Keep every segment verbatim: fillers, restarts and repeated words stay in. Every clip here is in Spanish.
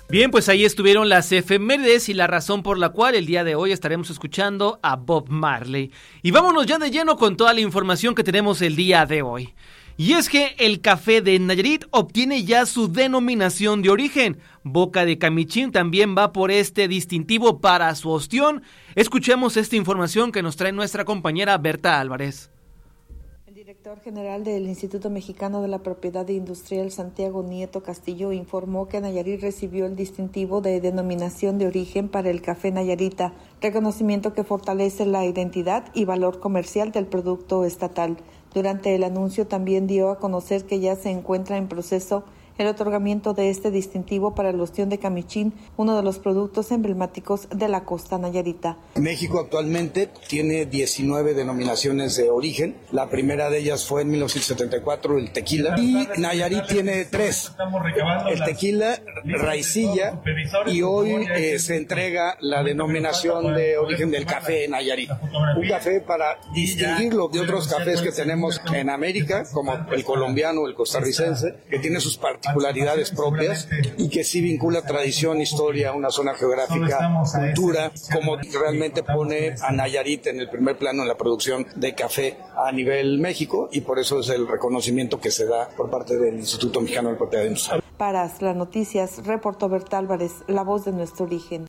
Bien, pues ahí estuvieron las efemérides y la razón por la cual el día de hoy estaremos escuchando a Bob Marley. Y vámonos ya de lleno con toda la información que tenemos el día de hoy. Y es que el café de Nayarit obtiene ya su denominación de origen. Boca de Camichín también va por este distintivo para su ostión. Escuchemos esta información que nos trae nuestra compañera Berta Álvarez. El director general del Instituto Mexicano de la Propiedad Industrial, Santiago Nieto Castillo, informó que Nayarit recibió el distintivo de denominación de origen para el café Nayarita, reconocimiento que fortalece la identidad y valor comercial del producto estatal. Durante el anuncio también dio a conocer que ya se encuentra en proceso el otorgamiento de este distintivo para el ostión de Camichín, uno de los productos emblemáticos de la costa nayarita. México actualmente tiene diecinueve denominaciones de origen. La primera de ellas fue en mil novecientos setenta y cuatro, el tequila. Y Nayarit tiene tres. El tequila, raicilla, y hoy eh, se entrega la denominación de origen del café Nayarit. Un café para distinguirlo de otros cafés que tenemos en América, como el colombiano o el costarricense, que tiene sus particularidades particularidades propias y que sí vincula tradición, historia, una zona geográfica, cultura, como realmente pone a Nayarit en el primer plano en la producción de café a nivel México, y por eso es el reconocimiento que se da por parte del Instituto Mexicano de Propiedad Industrial. Para las noticias, reportó Berta Álvarez, la voz de nuestro origen.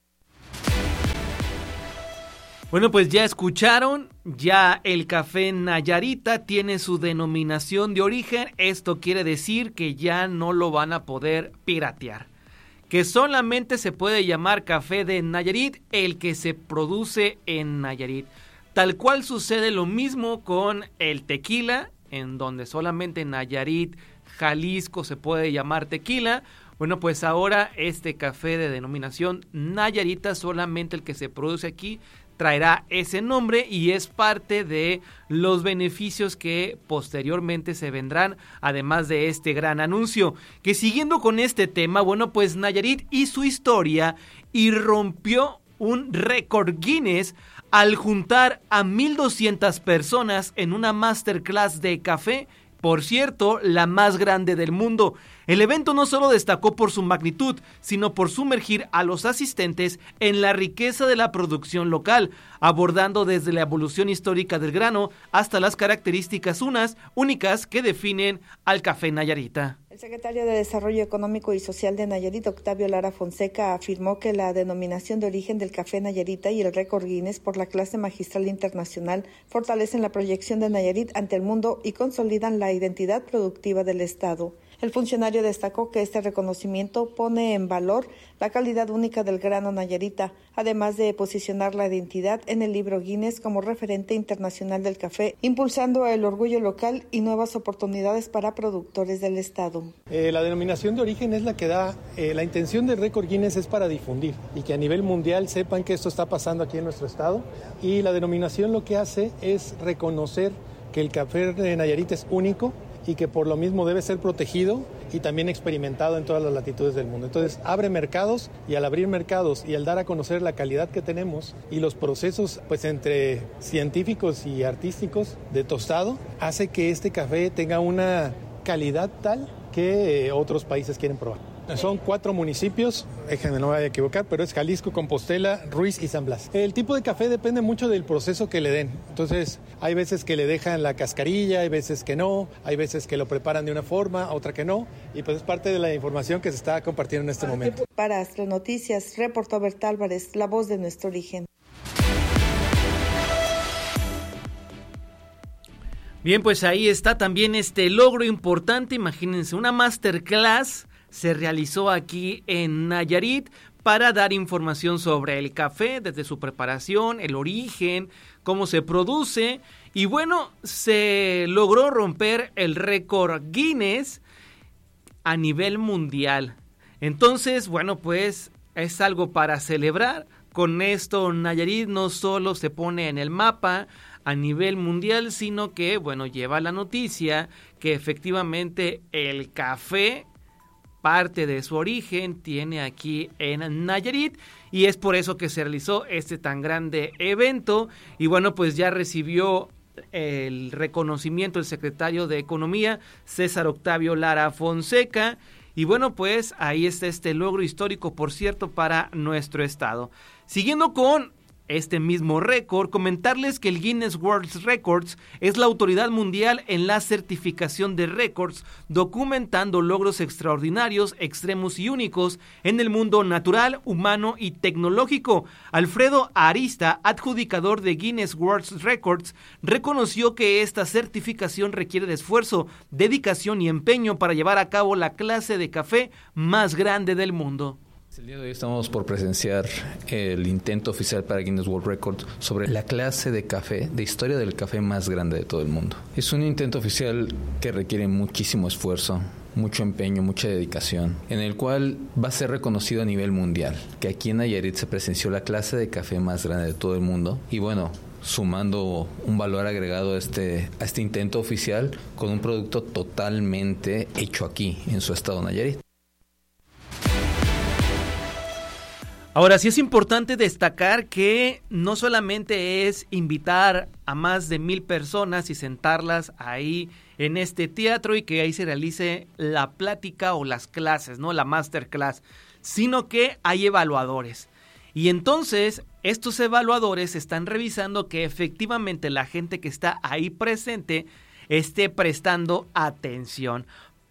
Bueno, pues ya escucharon, ya el café Nayarita tiene su denominación de origen. Esto quiere decir que ya no lo van a poder piratear. Que solamente se puede llamar café de Nayarit el que se produce en Nayarit. Tal cual sucede lo mismo con el tequila, en donde solamente en Nayarit, Jalisco se puede llamar tequila. Bueno, pues ahora este café de denominación Nayarita, solamente el que se produce aquí, traerá ese nombre y es parte de los beneficios que posteriormente se vendrán, además de este gran anuncio. Que siguiendo con este tema, bueno, pues Nayarit y su historia y rompió un récord Guinness al juntar a mil doscientas personas en una masterclass de café, por cierto, la más grande del mundo. El evento no solo destacó por su magnitud, sino por sumergir a los asistentes en la riqueza de la producción local, abordando desde la evolución histórica del grano hasta las características unas únicas que definen al café Nayarita. El secretario de Desarrollo Económico y Social de Nayarit, Octavio Lara Fonseca, afirmó que la denominación de origen del café Nayarita y el récord Guinness por la clase magistral internacional fortalecen la proyección de Nayarit ante el mundo y consolidan la identidad productiva del Estado. El funcionario destacó que este reconocimiento pone en valor la calidad única del grano Nayarita, además de posicionar la identidad en el libro Guinness como referente internacional del café, impulsando el orgullo local y nuevas oportunidades para productores del Estado. Eh, la denominación de origen es la que da, eh, la intención del récord Guinness es para difundir y que a nivel mundial sepan que esto está pasando aquí en nuestro estado, y la denominación lo que hace es reconocer que el café de Nayarit es único y que por lo mismo debe ser protegido y también experimentado en todas las latitudes del mundo. Entonces abre mercados, y al abrir mercados y al dar a conocer la calidad que tenemos y los procesos pues entre científicos y artísticos de tostado, hace que este café tenga una calidad tal que eh, otros países quieren probar. Son cuatro municipios, déjenme no me voy a equivocar, pero es Jalisco, Compostela, Ruiz y San Blas. El tipo de café depende mucho del proceso que le den. Entonces, hay veces que le dejan la cascarilla, hay veces que no, hay veces que lo preparan de una forma, otra que no, y pues es parte de la información que se está compartiendo en este momento. Para Astronoticias, reportó Berta Álvarez, la voz de nuestro origen. Bien, pues ahí está también este logro importante. Imagínense, una masterclass se realizó aquí en Nayarit para dar información sobre el café, desde su preparación, el origen, cómo se produce. Y bueno, se logró romper el récord Guinness a nivel mundial. Entonces, bueno, pues es algo para celebrar. Con esto Nayarit no solo se pone en el mapa a nivel mundial, sino que, bueno, lleva la noticia que efectivamente el café, parte de su origen, tiene aquí en Nayarit, y es por eso que se realizó este tan grande evento. Y bueno, pues ya recibió el reconocimiento el secretario de Economía, César Octavio Lara Fonseca, Y bueno, pues ahí está este logro histórico, por cierto, para nuestro estado. Siguiendo con este mismo récord, comentarles que el Guinness World Records es la autoridad mundial en la certificación de récords, documentando logros extraordinarios, extremos y únicos en el mundo natural, humano y tecnológico. Alfredo Arista, adjudicador de Guinness World Records, reconoció que esta certificación requiere de esfuerzo, dedicación y empeño para llevar a cabo la clase de café más grande del mundo. El día de hoy estamos por presenciar el intento oficial para Guinness World Records sobre la clase de café, de historia del café más grande de todo el mundo. Es un intento oficial que requiere muchísimo esfuerzo, mucho empeño, mucha dedicación, en el cual va a ser reconocido a nivel mundial, que aquí en Nayarit se presenció la clase de café más grande de todo el mundo. Y bueno, sumando un valor agregado a este, a este intento oficial con un producto totalmente hecho aquí, en su estado Nayarit. Ahora, sí es importante destacar que no solamente es invitar a más de mil personas y sentarlas ahí en este teatro y que ahí se realice la plática o las clases, ¿no? La masterclass, sino que hay evaluadores. Y entonces, estos evaluadores están revisando que efectivamente la gente que está ahí presente esté prestando atención.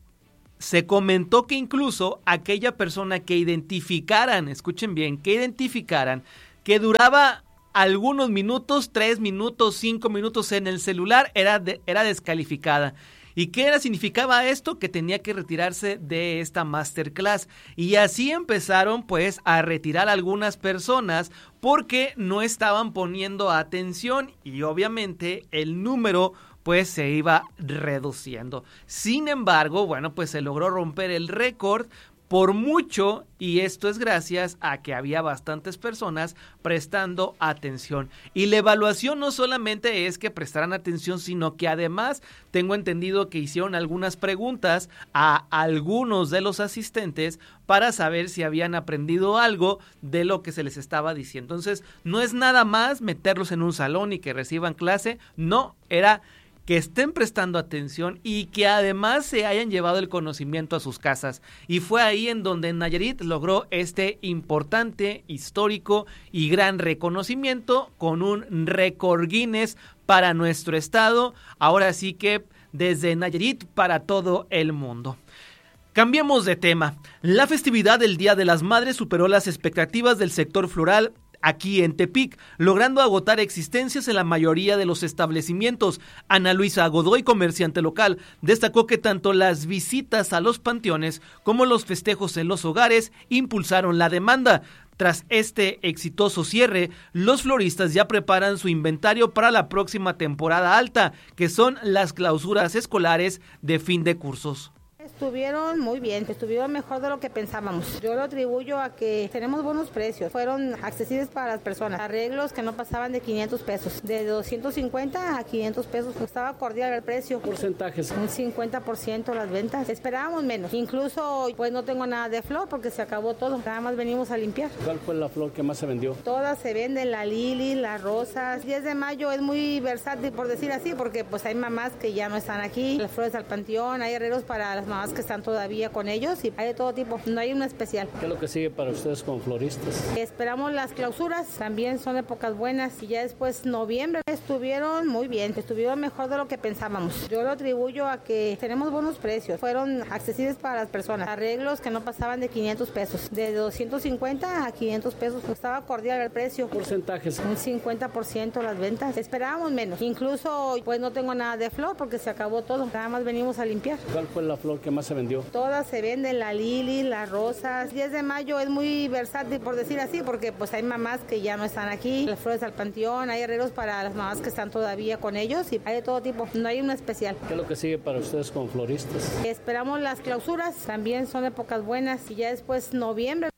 Se comentó que incluso aquella persona que identificaran, escuchen bien, que identificaran que duraba algunos minutos, tres minutos, cinco minutos en el celular, era, de, era descalificada. ¿Y qué era, significaba esto? Que tenía que retirarse de esta masterclass. Y así empezaron pues a retirar a algunas personas porque no estaban poniendo atención y obviamente el número pues se iba reduciendo. Sin embargo, bueno, pues se logró romper el récord por mucho, y esto es gracias a que había bastantes personas prestando atención. Y la evaluación no solamente es que prestaran atención, sino que además tengo entendido que hicieron algunas preguntas a algunos de los asistentes para saber si habían aprendido algo de lo que se les estaba diciendo. Entonces, no es nada más meterlos en un salón y que reciban clase, no, era que estén prestando atención y que además se hayan llevado el conocimiento a sus casas. Y fue ahí en donde Nayarit logró este importante, histórico y gran reconocimiento con un récord Guinness para nuestro estado. Ahora sí que desde Nayarit para todo el mundo. Cambiemos de tema. La festividad del Día de las Madres superó las expectativas del sector floral aquí en Tepic, logrando agotar existencias en la mayoría de los establecimientos. Ana Luisa Godoy, comerciante local, destacó que tanto las visitas a los panteones como los festejos en los hogares impulsaron la demanda. Tras este exitoso cierre, los floristas ya preparan su inventario para la próxima temporada alta, que son las clausuras escolares de fin de cursos. Estuvieron muy bien, estuvieron mejor de lo que pensábamos. Yo lo atribuyo a que tenemos buenos precios, fueron accesibles para las personas. Arreglos que no pasaban de quinientos pesos, de doscientos cincuenta a quinientos pesos, estaba cordial el precio. ¿Porcentajes? Un cincuenta por ciento las ventas, esperábamos menos. Incluso pues no tengo nada de flor porque se acabó todo, nada más venimos a limpiar. ¿Cuál fue la flor que más se vendió? Todas se venden, la lili, las rosas. diez de mayo es muy versátil, por decir así, porque pues hay mamás que ya no están aquí, las flores al panteón, hay arreglos para las mamás que están todavía con ellos y hay de todo tipo, no hay uno especial. ¿Qué es lo que sigue para ustedes como floristas? Esperamos las clausuras, también son épocas buenas y ya después noviembre estuvieron muy bien, estuvieron mejor de lo que pensábamos. Yo lo atribuyo a que tenemos buenos precios, fueron accesibles para las personas. Arreglos que no pasaban de quinientos pesos, de doscientos cincuenta a quinientos pesos, estaba cordial el precio. ¿Porcentajes? Un cincuenta por ciento las ventas, esperábamos menos. Incluso pues no tengo nada de flor porque se acabó todo, nada más venimos a limpiar. ¿Cuál fue la flor que más se vendió? Todas se venden, la lili, las rosas. diez de mayo es muy versátil, por decir así, porque pues hay mamás que ya no están aquí, las flores al panteón, hay arreglos para las mamás que están todavía con ellos y hay de todo tipo, no hay uno especial. ¿Qué es lo que sigue para ustedes como floristas? Esperamos las clausuras, también son épocas buenas y ya después noviembre.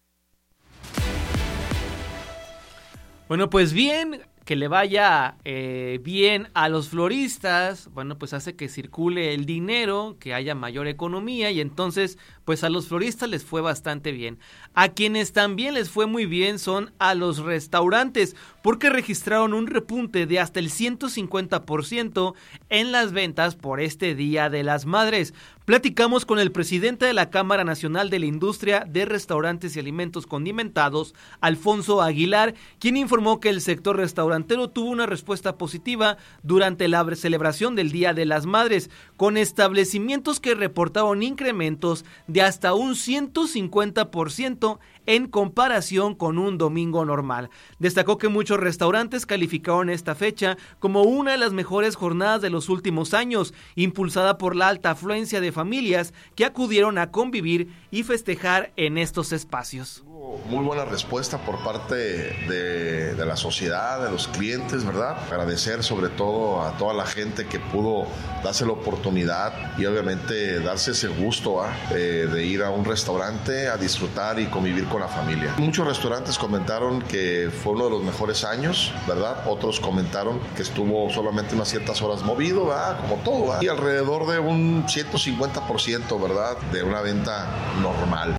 Bueno, pues bien, que le vaya eh, bien a los floristas, bueno, pues hace que circule el dinero, que haya mayor economía y entonces, pues a los floristas les fue bastante bien. A quienes también les fue muy bien son a los restaurantes, porque registraron un repunte de hasta el ciento cincuenta por ciento en las ventas por este Día de las Madres. Platicamos con el presidente de la Cámara Nacional de la Industria de Restaurantes y Alimentos Condimentados, Alfonso Aguilar, quien informó que el sector restaurantero tuvo una respuesta positiva durante la celebración del Día de las Madres, con establecimientos que reportaron incrementos de hasta un ciento cincuenta por ciento en comparación con un domingo normal. Destacó que muchos restaurantes calificaron esta fecha como una de las mejores jornadas de los últimos años, impulsada por la alta afluencia de familias que acudieron a convivir y festejar en estos espacios. Muy buena respuesta por parte de, de la sociedad, de los clientes, ¿verdad? Agradecer sobre todo a toda la gente que pudo darse la oportunidad y obviamente darse ese gusto ¿eh? Eh, de ir a un restaurante a disfrutar y convivir con la familia. Muchos restaurantes comentaron que fue uno de los mejores años, ¿verdad? Otros comentaron que estuvo solamente unas ciertas horas movido, ¿verdad? Como todo, ¿verdad? Y alrededor de un ciento cincuenta por ciento, ¿verdad? De una venta normal.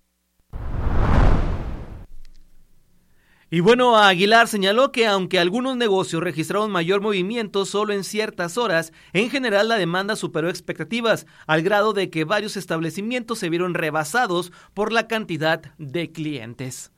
Y bueno, Aguilar señaló que aunque algunos negocios registraron mayor movimiento solo en ciertas horas, en general la demanda superó expectativas, al grado de que varios establecimientos se vieron rebasados por la cantidad de clientes.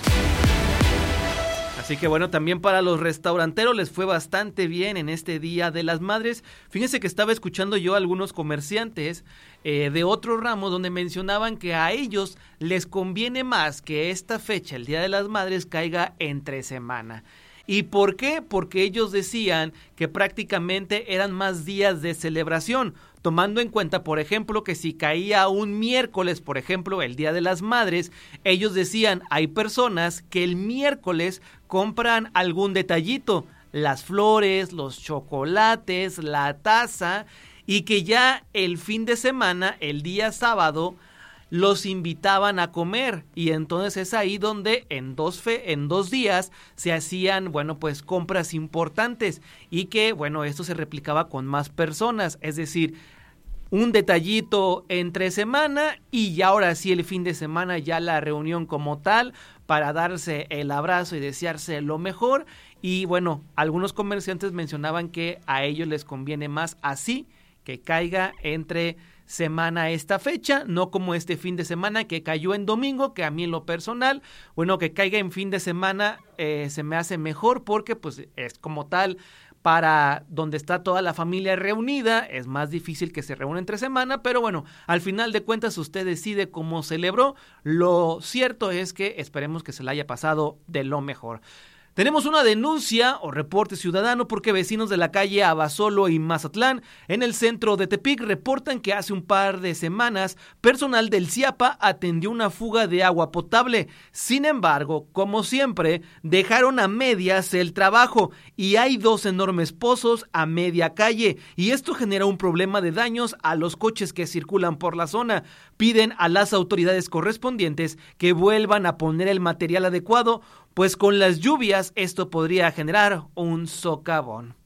Así que bueno, también para los restauranteros les fue bastante bien en este Día de las Madres. Fíjense que estaba escuchando yo a algunos comerciantes eh, de otros ramos donde mencionaban que a ellos les conviene más que esta fecha, el Día de las Madres, caiga entre semana. ¿Y por qué? Porque ellos decían que prácticamente eran más días de celebración, tomando en cuenta, por ejemplo, que si caía un miércoles, por ejemplo, el Día de las Madres, ellos decían, hay personas que el miércoles compran algún detallito, las flores, los chocolates, la taza, y que ya el fin de semana, el día sábado, los invitaban a comer, y entonces es ahí donde en dos fe, en dos días se hacían, bueno, pues compras importantes, y que, bueno, esto se replicaba con más personas, es decir, un detallito entre semana y ya ahora sí el fin de semana ya la reunión como tal para darse el abrazo y desearse lo mejor. Y bueno, algunos comerciantes mencionaban que a ellos les conviene más así, que caiga entre semana esta fecha, no como este fin de semana que cayó en domingo, que a mí en lo personal, bueno, que caiga en fin de semana eh, se me hace mejor porque pues es como tal, para donde está toda la familia reunida, es más difícil que se reúna entre semana, pero bueno, al final de cuentas usted decide cómo celebró. Lo cierto es que esperemos que se la haya pasado de lo mejor. Tenemos una denuncia o reporte ciudadano porque vecinos de la calle Abasolo y Mazatlán, en el centro de Tepic, reportan que hace un par de semanas personal del CIAPA atendió una fuga de agua potable. Sin embargo, como siempre, dejaron a medias el trabajo y hay dos enormes pozos a media calle y esto genera un problema de daños a los coches que circulan por la zona. Piden a las autoridades correspondientes que vuelvan a poner el material adecuado, pues con las lluvias esto podría generar un socavón.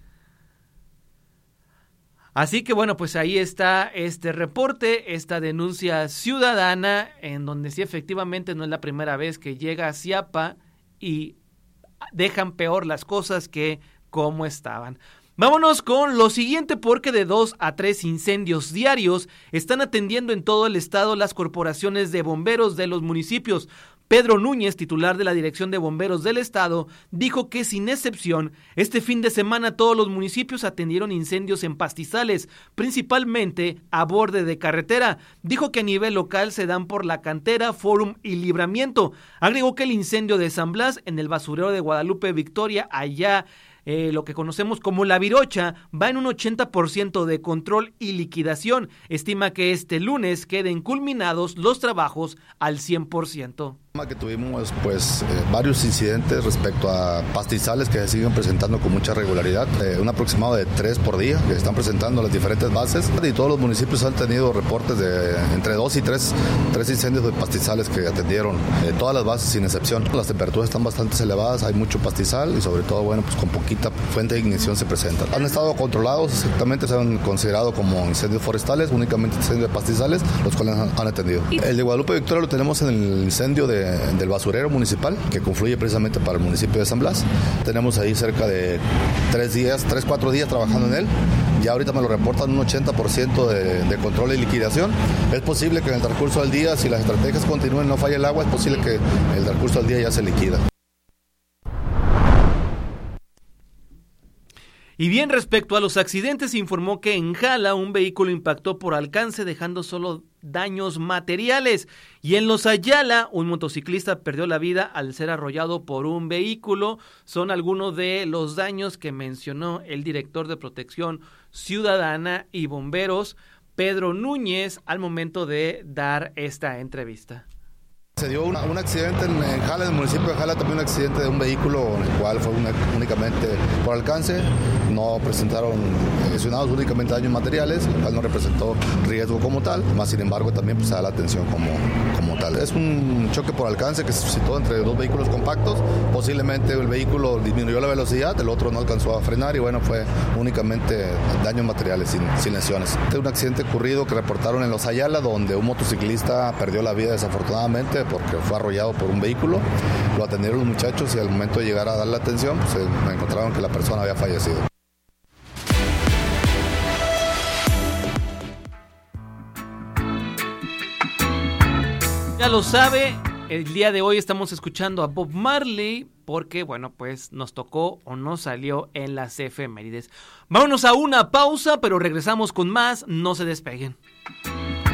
Así que bueno, pues ahí está este reporte, esta denuncia ciudadana, en donde sí efectivamente no es la primera vez que llega a CIAPA y dejan peor las cosas que como estaban. Vámonos con lo siguiente porque de dos a tres incendios diarios están atendiendo en todo el estado las corporaciones de bomberos de los municipios. Pedro Núñez, titular de la Dirección de Bomberos del Estado, dijo que sin excepción, este fin de semana todos los municipios atendieron incendios en pastizales, principalmente a borde de carretera. Dijo que a nivel local se dan por La Cantera, Fórum y Libramiento. Agregó que el incendio de San Blas en el basurero de Guadalupe Victoria, allá Eh, lo que conocemos como La Virocha, va en un ochenta por ciento de control y liquidación. Estima que este lunes queden culminados los trabajos al cien por ciento. Que tuvimos pues eh, varios incidentes respecto a pastizales que se siguen presentando con mucha regularidad, eh, un aproximado de tres por día que están presentando las diferentes bases y todos los municipios han tenido reportes de entre dos y tres, tres incendios de pastizales que atendieron eh, todas las bases sin excepción. Las temperaturas están bastante elevadas, hay mucho pastizal y sobre todo bueno pues con poquita fuente de ignición se presentan. Han estado controlados, exactamente se han considerado como incendios forestales, únicamente incendios de pastizales, los cuales han, han atendido. El de Guadalupe Victoria lo tenemos en el incendio de de, del basurero municipal, que confluye precisamente para el municipio de San Blas. Tenemos ahí cerca de tres días, tres, cuatro días trabajando en él. Ya ahorita me lo reportan un ochenta por ciento de, de control y liquidación. Es posible que en el transcurso del día, si las estrategias continúen, no falle el agua, es posible que en el transcurso del día ya se liquida. Y bien, respecto a los accidentes, se informó que en Jala un vehículo impactó por alcance dejando solo daños materiales. Y en Los Ayala, un motociclista perdió la vida al ser arrollado por un vehículo. Son algunos de los daños que mencionó el director de Protección Ciudadana y Bomberos, Pedro Núñez, al momento de dar esta entrevista. Se dio una, un accidente en, en Jala, en el municipio de Jala, también un accidente de un vehículo en el cual fue una, únicamente por alcance, no presentaron lesionados, únicamente daños materiales, el cual no representó riesgo como tal, más sin embargo también pues, se da la atención como, como tal. Es un choque por alcance que se suscitó entre dos vehículos compactos, posiblemente el vehículo disminuyó la velocidad, el otro no alcanzó a frenar y bueno, fue únicamente daños materiales sin, sin lesiones. Este es un accidente ocurrido que reportaron en Los Ayala, donde un motociclista perdió la vida desafortunadamente porque fue arrollado por un vehículo. Lo atendieron los muchachos y al momento de llegar a dar la atención, pues, se encontraron que la persona había fallecido. Ya lo sabe, el día de hoy estamos escuchando a Bob Marley porque, bueno, pues nos tocó o nos salió en las efemérides. Vámonos a una pausa, pero regresamos con más, no se despeguen.